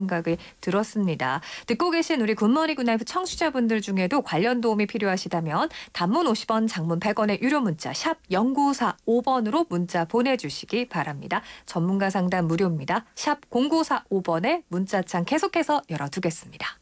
생각이 들었습니다. 듣고 계신 우리 굿모닝 굿나잇 청취자분들 중에도 관련 도움이 필요하시다면 단문 50원, 장문 100원의 유료 문자 샵 0945번으로 문자 보내주시기 바랍니다. 전문가 상담 무료입니다. 샵 0945번에 문자창 계속해서 열어두겠습니다.